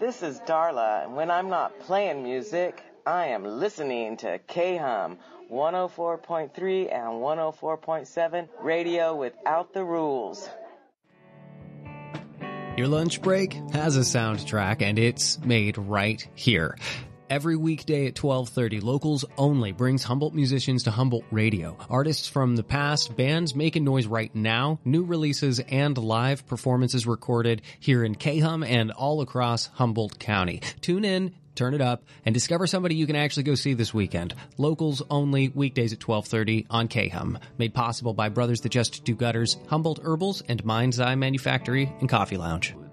this is Darla, and when I'm not playing music, I am listening to K-Hum 104.3 and 104.7 radio without the rules. Your lunch break has a soundtrack, and it's made right here. Every weekday at 12:30, Locals Only brings Humboldt musicians to Humboldt Radio. Artists from the past, bands making noise right now, new releases, and live performances recorded here in K-Hum and all across Humboldt County. Tune in, turn it up, and discover somebody you can actually go see this weekend. Locals Only, weekdays at 12:30 on K-Hum. Made possible by Brothers That Just Do Gutters, Humboldt Herbals, and Mind's Eye Manufactory and Coffee Lounge.